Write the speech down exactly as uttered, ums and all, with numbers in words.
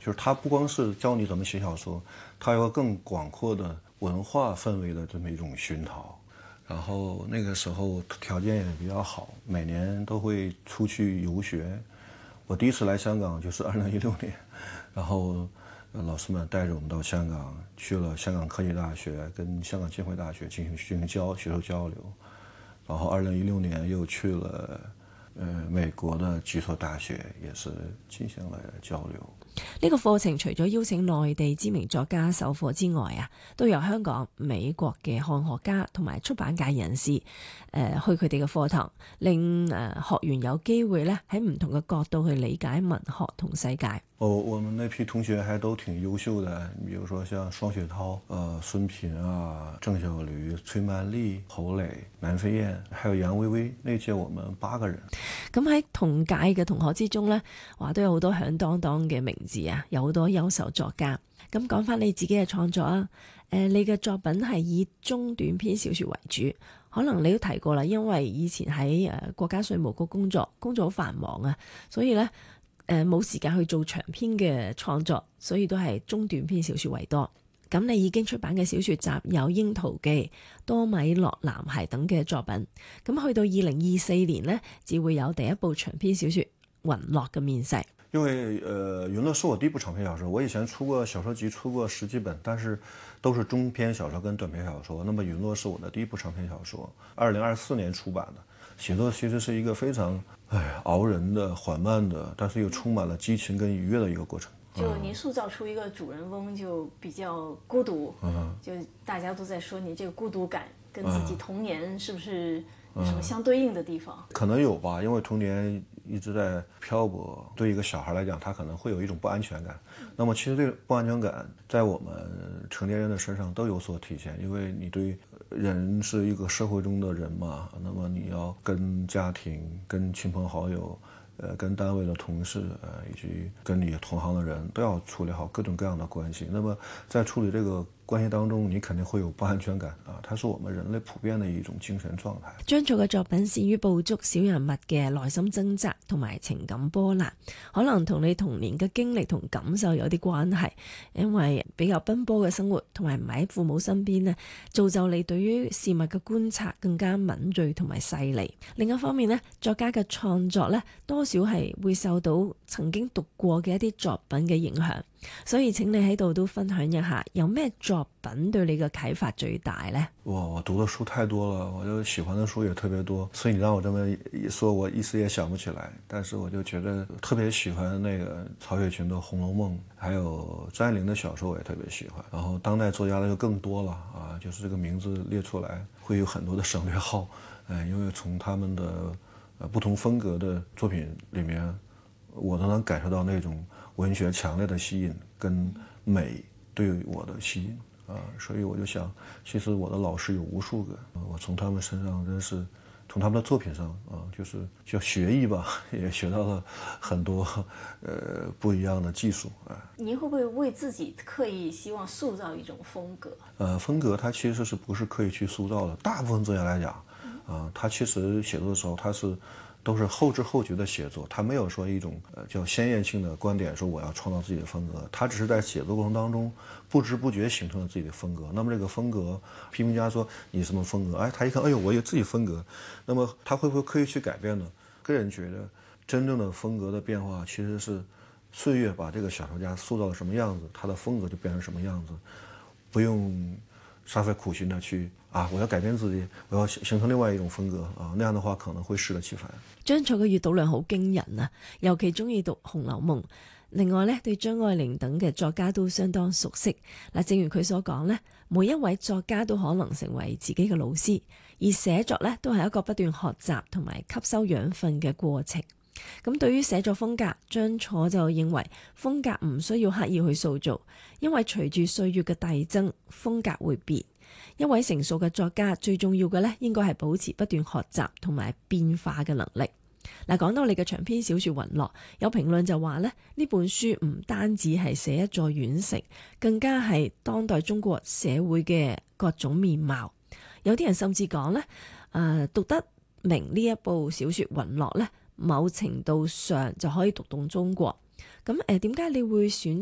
就是它不光是教你怎么写小说，它有个更广阔的文化氛围的这么一种熏陶。然后那个时候条件也比较好，每年都会出去游学。我第一次来香港就是二零一六年，然后老师们带着我们到香港，去了香港科技大学跟香港浸会大学进行进行交学术交流。然后二零一六年又去了呃美国的几所大学，也是进行了交流。 呢個課程除咗邀請內地知名作家授課之外啊，都由香港、美國嘅漢學家同埋出版界人士誒、呃、去佢哋嘅課堂，令誒、呃、學員有機會咧喺唔同嘅角度去理解文學同世界。 哦，我們那批同學還都挺優秀的，比如說像雙雪濤、呃孫平啊、鄭小呂、崔曼麗、侯磊、南飛燕，還有楊薇薇，那屆我們八個人。 咁喺同屆嘅同學之中呢，話都有好多響當當嘅名字啊，有好多優秀作家。咁講翻你自己嘅創作啊，誒、呃，你嘅作品係以中短篇小說為主，可能你都提過啦，因為以前喺誒國家稅務局工作，工作好繁忙啊，所以呢。誒冇、呃、時間去做長篇嘅創作，所以都係中短篇小說為多。咁你已經出版嘅小說集有《櫻桃記》、《多米諾男孩》等嘅作品。咁去到二零二四年呢，只會有第一部長篇小說《隕落》嘅面世。 因為呃，隕落是我第一部長篇小說，我以前出過小說集，出過十幾本，但是都是中篇小說跟短篇小說。那麼隕落是我的第一部長篇小說，二零二四年出版的。寫作其實是一個非常唉熬人的、緩慢的，但是又充滿了激情跟愉悅的一個過程。 就您塑造出一個主人翁就比較孤獨， 嗯， 就大家都在說你這個孤獨感跟自己童年是不是有什麼相對應的地方？ 可能有吧，因為童年一直在漂泊，對一個小孩來講，他可能會有一種不安全感。那麼其實這個不安全感在我們成年人的身上都有所體現，因為你對人是一個社會中的人嘛，那麼你要跟家庭、跟親朋好友、呃，跟單位的同事，呃，以及跟你同行的人都要處理好各種各樣的關係。那麼在處理這個關係當中，你肯定會有不安全感啊，它是我們人類普遍的一種精神狀態。 張造嘅作品善於捕捉小人物嘅內心掙扎同埋情感波瀾，可能同你童年嘅經歷同感受有啲關係，因為比較奔波嘅生活同埋唔喺父母身邊呢，造就你對於事物嘅觀察更加敏銳同埋細膩。另一方面呢，作家嘅創作呢，多少係會受到曾經讀過嘅一啲作品嘅影響，所以請你喺度都分享一下，有咩作品對你嘅啟發最大呢？ 哇，我讀的書太多了，我就喜歡的書也特別多，所以你讓我這麼一說，我一時也想不起來。但是我就覺得特別喜歡那個曹雪芹的《紅樓夢》，還有張愛玲的小說我也特別喜歡。然後當代作家的就更多了啊，就是這個名字列出來會有很多的省略號，嗯，因為從他們的呃不同風格的作品裏面，我都能感受到那種文學強烈的吸引跟美對我的吸引啊，所以我就想，其實我的老師有無數個，我從他們身上真是，從他們的作品上啊，就是叫學藝吧，也學到了很多呃不一樣的技術啊。 您會不會為自己刻意希望塑造一種風格？ 呃，風格它其實是不是刻意去塑造的？大部分作家來講，啊，他其實寫作的時候，他是。都是後知後覺的寫作，他沒有說一種呃叫鮮豔性的觀點，說我要創造自己的風格，他只是在寫作過程當中不知不覺形成了自己的風格。那麼這個風格，批評家說你什麼風格？哎，他一看，哎呦，我有自己風格。那麼他會不會刻意去改變呢？個人覺得，真正的風格的變化其實是歲月把這個小說家塑造了什麼樣子，他的風格就變成什麼樣子，不用煞費苦心的去啊！我要改變自己，我要形成另外一種風格啊！那樣的話可能會適得其反。 張造嘅閱讀量好驚人啊，尤其中意讀《紅樓夢》。另外呢，對張愛玲等嘅作家都相當熟悉。嗱，正如佢所講呢，每一位作家都可能成為自己嘅老師，而寫作呢都係一個不斷學習同埋吸收養分嘅過程。咁對於寫作風格，張楚就認為風格唔需要刻意去塑造，因為隨住歲月嘅遞增，風格會變。一位成熟嘅作家最重要嘅呢，應該係保持不斷學習同埋變化嘅能力。嗱，講到你嘅長篇小說《隕落》，有評論就話呢，呢本書唔單止係寫一座縣城，更加係當代中國社會嘅各種面貌。有啲人甚至講呢，誒、呃，讀得明呢一部小說《隕落》呢，某程度上就可以讀懂中國。咁誒，點解你會選